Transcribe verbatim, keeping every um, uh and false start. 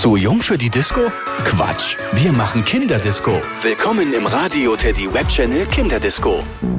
Zu jung für die Disco? Quatsch, wir machen Kinderdisco. Willkommen im Radio Teddy Webchannel Kinderdisco.